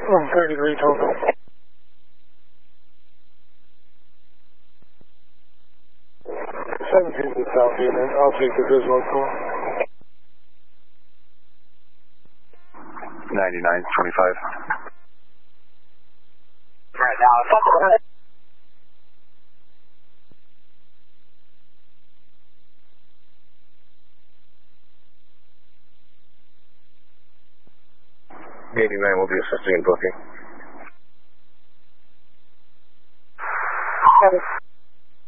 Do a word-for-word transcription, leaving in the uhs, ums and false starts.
one thirty degree total. seventeen to South Union, I'll take the Griswold call. ninety-nine twenty-five. Right now, it's eighty-nine will be assisting in booking.